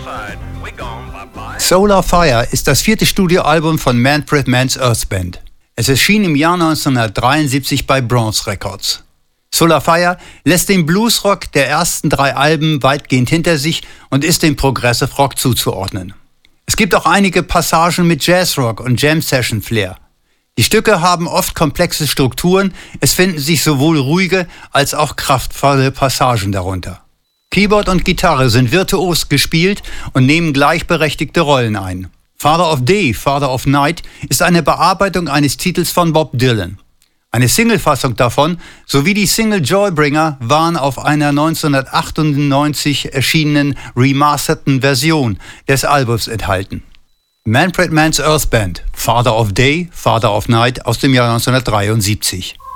Solar Fire ist das 4. Studioalbum von Manfred Mann's Earth Band. Es erschien im Jahr 1973 bei Bronze Records. Solar Fire lässt den Bluesrock der ersten 3 Alben weitgehend hinter sich und ist dem Progressive Rock zuzuordnen. Es gibt auch einige Passagen mit Jazzrock und Jam-Session-Flair. Die Stücke haben oft komplexe Strukturen, es finden sich sowohl ruhige als auch kraftvolle Passagen darunter. Keyboard und Gitarre sind virtuos gespielt und nehmen gleichberechtigte Rollen ein. Father of Day, Father of Night ist eine Bearbeitung eines Titels von Bob Dylan. Eine Singlefassung davon sowie die Single Joybringer waren auf einer 1998 erschienenen remasterten Version des Albums enthalten. Manfred Mann's Earth Band, Father of Day, Father of Night aus dem Jahr 1973.